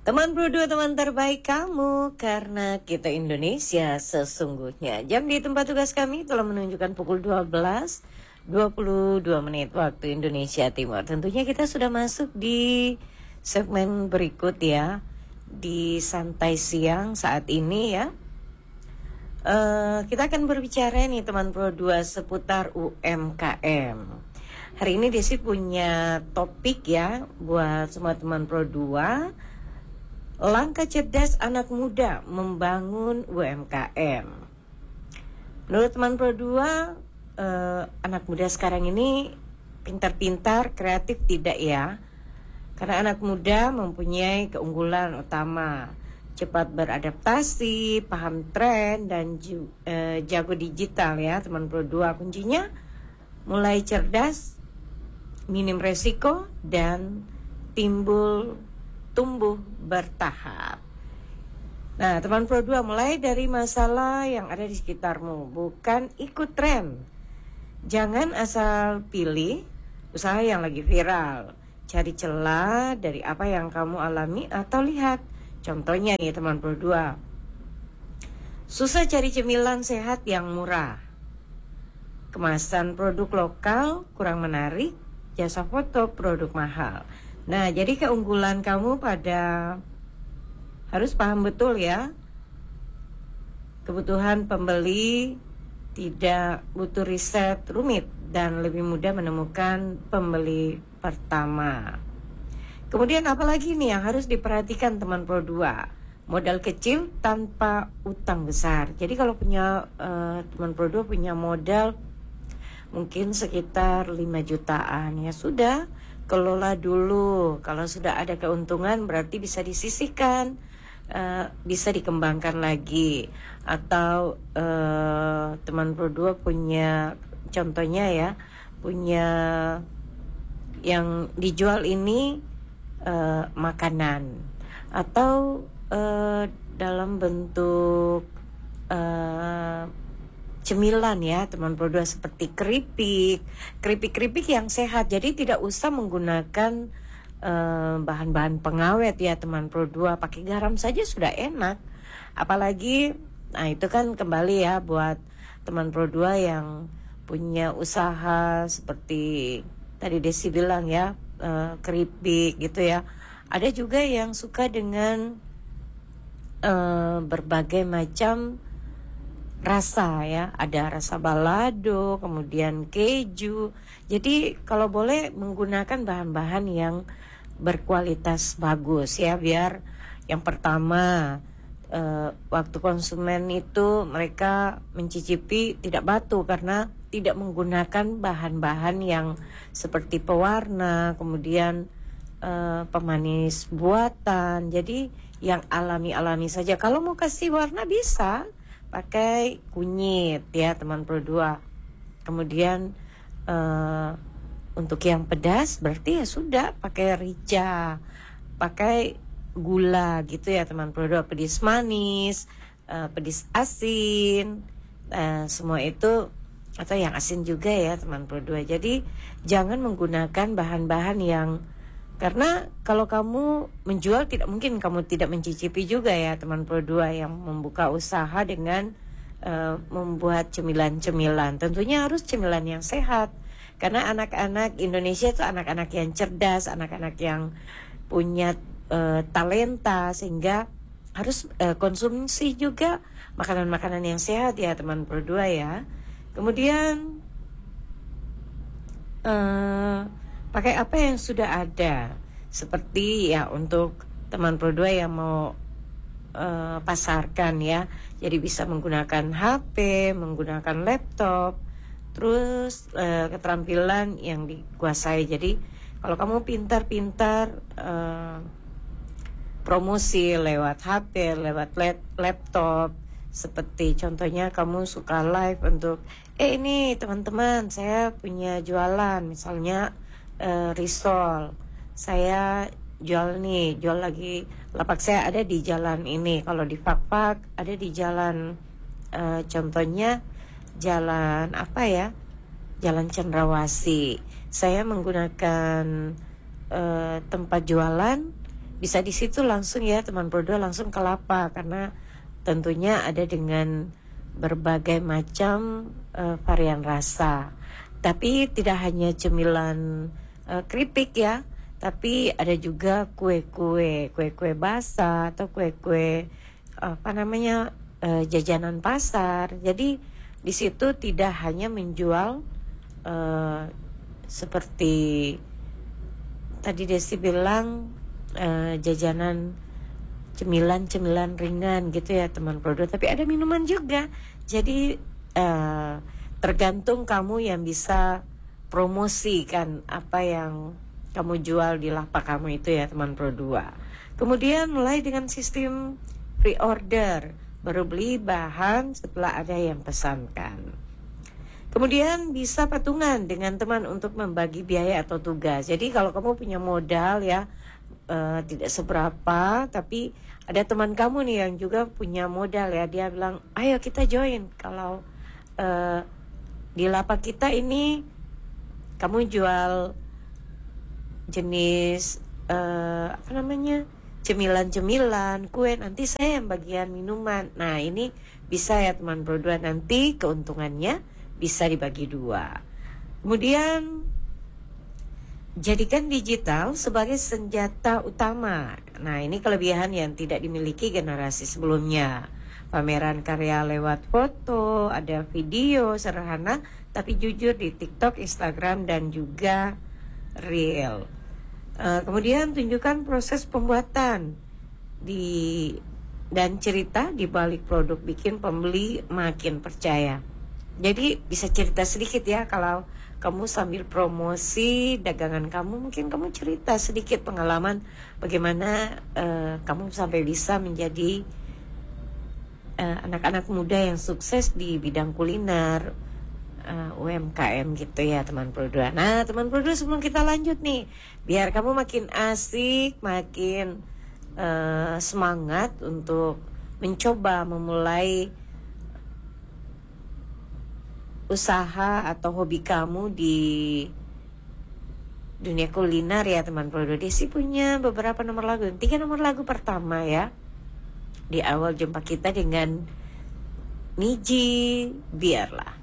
Teman berdua, teman terbaik kamu, karena kita Indonesia sesungguhnya. Jam di tempat tugas kami telah menunjukkan pukul 12:22 waktu Indonesia Timur. Tentunya kita sudah masuk di segmen berikut ya, di Santai Siang saat ini ya. Kita akan berbicara nih teman Pro 2 seputar UMKM. Hari ini Desi punya topik ya buat semua teman Pro 2. Langkah cerdas anak muda membangun UMKM. Menurut teman Pro 2, anak muda sekarang ini pintar-pintar, kreatif tidak ya? Karena anak muda mempunyai keunggulan utama, cepat beradaptasi, paham tren, dan jago digital ya teman Pro 2. Kuncinya mulai cerdas, minim resiko, dan tumbuh bertahap. Nah, teman Pro 2, mulai dari masalah yang ada di sekitarmu, bukan ikut tren. Jangan asal pilih usaha yang lagi viral. Cari celah dari apa yang kamu alami atau lihat. Contohnya nih teman Pro 2. Susah cari cemilan sehat yang murah. Kemasan produk lokal kurang menarik, jasa foto produk mahal. Nah, jadi keunggulan kamu harus paham betul ya. Kebutuhan pembeli tidak butuh riset rumit dan lebih mudah menemukan pembeli pertama. Kemudian apalagi nih yang harus diperhatikan teman Pro 2? Modal kecil tanpa utang besar. Jadi kalau punya teman Pro 2 punya modal mungkin sekitar 5 jutaan, ya sudah, kelola dulu. Kalau sudah ada keuntungan berarti bisa disisihkan, bisa dikembangkan lagi. Atau teman Pro 2 punya, contohnya ya, punya yang dijual ini makanan atau dalam bentuk cemilan ya teman Pro 2, seperti keripik yang sehat. Jadi tidak usah menggunakan bahan-bahan pengawet ya teman Pro 2, pakai garam saja sudah enak. Apalagi, nah itu kan kembali ya buat teman Pro 2 yang punya usaha seperti tadi Desi bilang ya, keripik gitu ya. Ada juga yang suka dengan berbagai macam rasa ya, ada rasa balado, kemudian keju. Jadi kalau boleh menggunakan bahan-bahan yang berkualitas bagus ya, biar yang pertama waktu konsumen itu mereka mencicipi tidak batu karena tidak menggunakan bahan-bahan yang seperti pewarna, kemudian pemanis buatan. Jadi yang alami-alami saja. Kalau mau kasih warna bisa pakai kunyit ya teman Pro 2. Kemudian untuk yang pedas berarti ya sudah pakai rica, pakai gula gitu ya teman Pro 2. Pedis manis, pedis asin, semua itu, atau yang asin juga ya teman Pro 2. Jadi jangan menggunakan bahan-bahan yang, karena kalau kamu menjual tidak mungkin kamu tidak mencicipi juga ya teman Pro 2 yang membuka usaha dengan membuat cemilan-cemilan. Tentunya harus cemilan yang sehat, karena anak-anak Indonesia itu anak-anak yang cerdas, anak-anak yang punya talenta, sehingga harus konsumsi juga makanan-makanan yang sehat ya teman Pro 2 ya. Kemudian pakai apa yang sudah ada, seperti ya untuk teman Pro 2 yang mau pasarkan ya, jadi bisa menggunakan HP, menggunakan laptop, terus keterampilan yang dikuasai. Jadi kalau kamu pintar-pintar promosi lewat HP, lewat laptop, seperti contohnya kamu suka live untuk ini teman-teman, saya punya jualan, misalnya risol, saya jual lagi, lapak saya ada di jalan ini. Kalau di Fakfak ada di jalan contohnya jalan apa ya, jalan Cendrawasih. Saya menggunakan tempat jualan bisa di situ langsung ya teman Pro 2 langsung ke lapak, karena tentunya ada dengan berbagai macam varian rasa. Tapi tidak hanya cemilan keripik ya, tapi ada juga kue-kue basah atau kue-kue jajanan pasar. Jadi di situ tidak hanya menjual seperti tadi Desi bilang jajanan cemilan ringan gitu ya teman Pro 2, tapi ada minuman juga. Jadi tergantung kamu yang bisa promosikan apa yang kamu jual di lapak kamu itu ya teman Pro 2. Kemudian mulai dengan sistem pre-order, baru beli bahan setelah ada yang pesankan. Kemudian bisa patungan dengan teman untuk membagi biaya atau tugas. Jadi kalau kamu punya modal ya tidak seberapa, tapi ada teman kamu nih yang juga punya modal ya, dia bilang ayo kita join, kalau di lapak kita ini kamu jual jenis cemilan-cemilan, kue, nanti saya yang bagian minuman. Nah ini bisa ya teman Pro 2, nanti keuntungannya bisa dibagi 2. Kemudian jadikan digital sebagai senjata utama. Nah ini kelebihan yang tidak dimiliki generasi sebelumnya. Pameran karya lewat foto, ada video sederhana tapi jujur di TikTok, Instagram dan juga Reel. Kemudian tunjukkan proses pembuatan dan cerita di balik produk, bikin pembeli makin percaya. Jadi bisa cerita sedikit ya, kalau kamu sambil promosi dagangan kamu, mungkin kamu cerita sedikit pengalaman bagaimana kamu sampai bisa menjadi anak-anak muda yang sukses di bidang kuliner, UMKM gitu ya teman Pro 2. Nah teman Pro 2, sebelum kita lanjut nih, biar kamu makin asik, makin semangat untuk mencoba memulai usaha atau hobi kamu di dunia kuliner ya teman Pro 2. Desi punya beberapa nomor lagu, 3 nomor lagu pertama ya di awal jumpa kita dengan Niji Biarlah.